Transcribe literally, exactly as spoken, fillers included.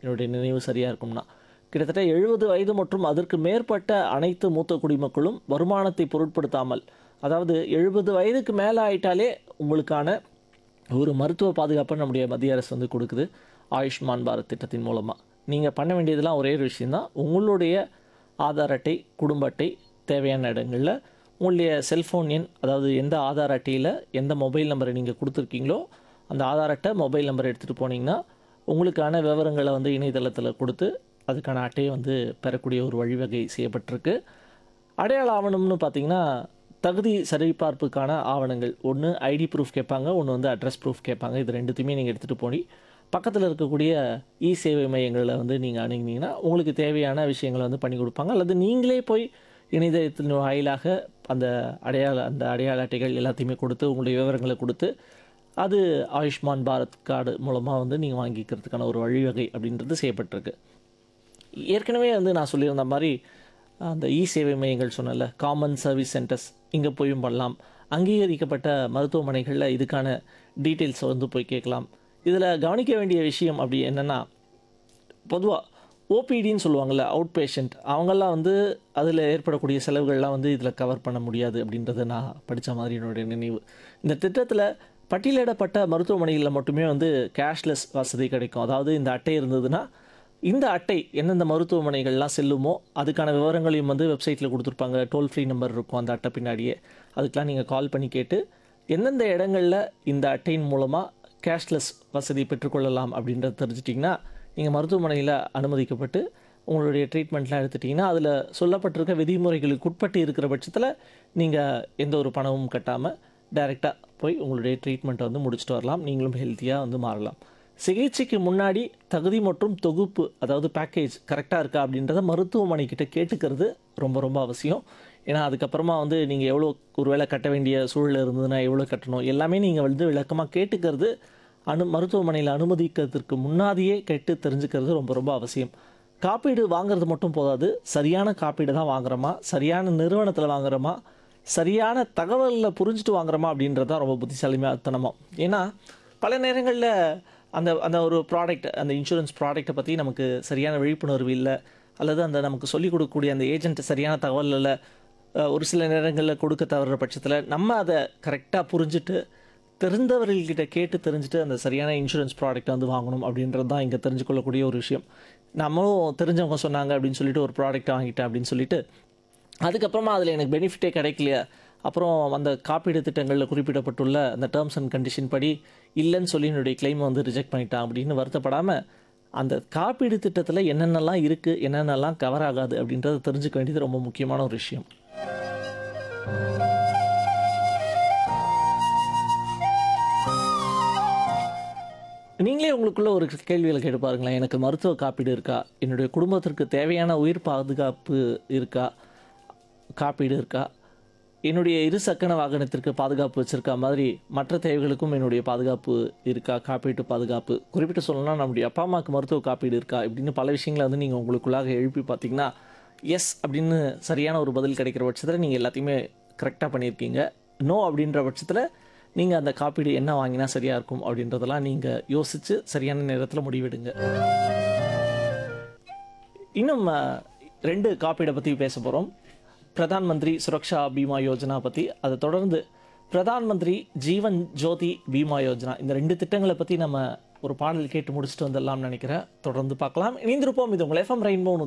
என்னுடைய நினைவு சரியாக இருக்கும்னா. கிட்டத்தட்ட எழுபது வயது மற்றும் அதற்கு மேற்பட்ட அனைத்து மூத்த குடிமக்களும் வருமானத்தை பொருட்படுத்தாமல், அதாவது எழுபது வயதுக்கு மேலே ஆயிட்டாலே உங்களுக்கான ஒரு மருத்துவ பாதுகாப்பை நம்முடைய மத்திய அரசு வந்து கொடுக்குது ஆயுஷ்மான் பாரத் திட்டத்தின் மூலமாக. நீங்கள் பண்ண வேண்டியதெல்லாம் ஒரே ஒரு விஷயந்தான். உங்களுடைய ஆதார் அட்டை, குடும்ப அட்டை, தேவையான இடங்களில் உங்களுடைய செல்ஃபோன் எண், அதாவது எந்த ஆதார் அட்டையில் எந்த மொபைல் நம்பரை நீங்கள் கொடுத்துருக்கீங்களோ அந்த ஆதார் அட்டை மொபைல் நம்பர் எடுத்துகிட்டு போனீங்கன்னா உங்களுக்கான விவரங்களை வந்து இணையதளத்தில் கொடுத்து அதுக்கான அட்டையை வந்து பெறக்கூடிய ஒரு வழிவகை செய்யப்பட்டிருக்கு. அடையாள ஆவணம்னு பார்த்தீங்கன்னா தகுதி சரிபார்ப்புக்கான ஆவணங்கள், ஒன்று ஐடி ப்ரூஃப் கேட்பாங்க, ஒன்று வந்து அட்ரஸ் ப்ரூஃப் கேட்பாங்க. இது ரெண்டுத்தையுமே நீங்கள் எடுத்துகிட்டு போய் பக்கத்தில் இருக்கக்கூடிய இ சேவை மையங்களில் வந்து நீங்கள் அணுகினீங்கன்னா உங்களுக்கு தேவையான விஷயங்களை வந்து பண்ணி கொடுப்பாங்க. அல்லது நீங்களே போய் இணையதளத்தின் வாயிலாக அந்த அடையாள அந்த அடையாள அட்டைகள் எல்லாத்தையுமே கொடுத்து உங்களுடைய விவரங்களை கொடுத்து அது ஆயுஷ்மான் பாரத் கார்டு மூலமாக வந்து நீங்கள் வாங்கிக்கிறதுக்கான ஒரு வழிவகை அப்படின்றது செய்யப்பட்டிருக்கு. ஏற்கனவே வந்து நான் சொல்லியிருந்த மாதிரி அந்த இ சேவை மையங்கள் சொன்னல, காமன் சர்வீஸ் சென்டர்ஸ், இங்கே போயும் பண்ணலாம். அங்கீகரிக்கப்பட்ட மருத்துவமனைகளில் இதுக்கான டீட்டெயில்ஸை வந்து போய் கேட்கலாம். இதில் கவனிக்க வேண்டிய விஷயம் அப்படி என்னென்னா, பொதுவாக ஓபிடின்னு சொல்லுவாங்கள்ல, அவுட் பேஷண்ட், அவங்கெல்லாம் வந்து அதில் ஏற்படக்கூடிய செலவுகள்லாம் வந்து இதில் கவர் பண்ண முடியாது அப்படின்றத நான் படித்த மாதிரி என்னுடைய நினைவு. இந்த திட்டத்தில் பட்டியலிடப்பட்ட மருத்துவமனைகளில் மட்டுமே வந்து கேஷ்லெஸ் வசதி கிடைக்கும். அதாவது இந்த அட்டை இருந்ததுன்னா இந்த அட்டை எந்தெந்த மருத்துவமனைகள்லாம் செல்லுமோ அதுக்கான விவரங்களையும் வந்து வெப்சைட்டில் கொடுத்துருப்பாங்க. டோல் ஃப்ரீ நம்பர் இருக்கும் அந்த அட்டை பின்னாடியே. அதுக்கெலாம் நீங்கள் கால் பண்ணி கேட்டு எந்தெந்த இடங்களில் இந்த அட்டையின் மூலமாக கேஷ்லெஸ் வசதி பெற்றுக்கொள்ளலாம் அப்படின்றத தெரிஞ்சிட்டிங்கன்னா நீங்கள் மருத்துவமனையில் அனுமதிக்கப்பட்டு உங்களுடைய ட்ரீட்மெண்ட்லாம் எடுத்துட்டிங்கன்னா அதில் சொல்லப்பட்டிருக்க விதிமுறைகளுக்கு உட்பட்டு இருக்கிற பட்சத்தில் நீங்கள் எந்த ஒரு பணமும் கட்டாமல் டைரெக்டாக போய் உங்களுடைய ட்ரீட்மெண்ட்டை வந்து முடிச்சுட்டு வரலாம். நீங்களும் ஹெல்த்தியாக வந்து மாறலாம். சிகிச்சைக்கு முன்னாடி தகுதி மற்றும் தொகுப்பு, அதாவது பேக்கேஜ் கரெக்டாக இருக்கா அப்படின்றத மருத்துவமனைக்கிட்ட கேட்டுக்கிறது ரொம்ப ரொம்ப அவசியம். ஏன்னா அதுக்கப்புறமா வந்து நீங்கள் எவ்வளோ ஒரு வேளை கட்ட வேண்டிய சூழல் இருந்ததுன்னா எவ்வளோ கட்டணும் எல்லாமே நீங்கள் வந்து விளக்கமாக கேட்டுக்கிறது அனு மருத்துவமனையில் அனுமதிக்கிறதுக்கு முன்னாடியே கேட்டு தெரிஞ்சுக்கிறது ரொம்ப ரொம்ப அவசியம். காப்பீடு வாங்குறது மட்டும் போதாது, சரியான காப்பீடு தான் வாங்குறோமா, சரியான நிறுவனத்தில் வாங்குறோமா, சரியான தகவலில் புரிஞ்சுட்டு வாங்குறோமா அப்படின்றது தான் ரொம்ப புத்திசாலித்தனமாக. ஏன்னா பல நேரங்களில் அந்த அந்த ஒரு ப்ராடக்ட், அந்த இன்சூரன்ஸ் ப்ராடக்ட்டை பற்றி நமக்கு சரியான விழிப்புணர்வு இல்லை, அல்லது அந்த நமக்கு சொல்லிக் கொடுக்கக்கூடிய அந்த ஏஜென்ட் சரியான தகவல் இல்லை, ஒரு சில நேரங்களில் கொடுக்க தவறுற பட்சத்தில் நம்ம அதை கரெக்டாக புரிஞ்சுட்டு தெரிந்தவர்கள்கிட்ட கேட்டு தெரிஞ்சுட்டு அந்த சரியான இன்சூரன்ஸ் ப்ராடக்ட்டை வந்து வாங்கணும் அப்படின்றது தான் இங்கே தெரிஞ்சுக்கொள்ளக்கூடிய ஒரு விஷயம். நம்மளும் தெரிஞ்சவங்க சொன்னாங்க அப்படின்னு சொல்லிட்டு ஒரு ப்ராடக்ட்டை வாங்கிட்டேன் அப்படின்னு சொல்லிட்டு அதுக்கப்புறமா அதில் எனக்கு பெனிஃபிட்டே கிடைக்கலையா, அப்புறம் அந்த காப்பீடு திட்டங்களில் குறிப்பிடப்பட்டுள்ள அந்த டேர்ம்ஸ் அண்ட் கண்டிஷன் படி இல்லைன்னு சொல்லி என்னுடைய கிளைமை வந்து ரிஜெக்ட் பண்ணிட்டான் அப்படின்னு வருத்தப்படாமல் அந்த காப்பீடு திட்டத்தில் என்னென்னலாம் இருக்குது, என்னென்னலாம் கவர் ஆகாது அப்படின்றத தெரிஞ்சுக்க வேண்டியது ரொம்ப முக்கியமான ஒரு விஷயம். நீங்களே உங்களுக்குள்ள ஒரு கேள்விகளை கேட்டு பாருங்களேன். எனக்கு மருத்துவ காப்பீடு இருக்கா, என்னுடைய குடும்பத்திற்கு தேவையான உயிர் பாதுகாப்பு இருக்கா, காப்பீடு இருக்கா, என்னுடைய இரு சக்கர வாகனத்திற்கு பாதுகாப்பு வச்சுருக்கா மாதிரி மற்ற தேவைகளுக்கும் என்னுடைய பாதுகாப்பு இருக்கா, காப்பீட்டு பாதுகாப்பு. குறிப்பிட்டு சொல்லணும்னா நம்முடைய அப்பா அம்மாவுக்கு மருத்துவ காப்பீடு இருக்கா இப்படின்னு பல விஷயங்களை வந்து நீங்கள் உங்களுக்குள்ளாக எழுப்பி பார்த்தீங்கன்னா எஸ் அப்படின்னு சரியான ஒரு பதில் கிடைக்கிற பட்சத்தில் நீங்கள் எல்லாத்தையுமே கரெக்டாக பண்ணியிருக்கீங்க. நோ அப்படின்ற பட்சத்தில் நீங்கள் அந்த காப்பீடு என்ன வாங்கினா சரியாக இருக்கும் அப்படின்றதெல்லாம் நீங்கள் யோசித்து சரியான நேரத்தில் முடிவெடுங்க. இன்னும் ரெண்டு காப்பீடை பற்றி பேச போகிறோம். பிரதான் மந்திரி சுரக்ஷா பீமா யோஜனா பற்றி, அதை தொடர்ந்து பிரதான் மந்திரி ஜீவன் ஜோதி பீமா யோஜனா, இந்த ரெண்டு திட்டங்களை பற்றி நம்ம ஒரு பாடல் கேட்டு முடிச்சுட்டு வந்துடலாம்னு நினைக்கிறேன். தொடர்ந்து பார்க்கலாம், இணைந்திருப்போம். இது உங்கள் எஃப்எம் ரெயின்போ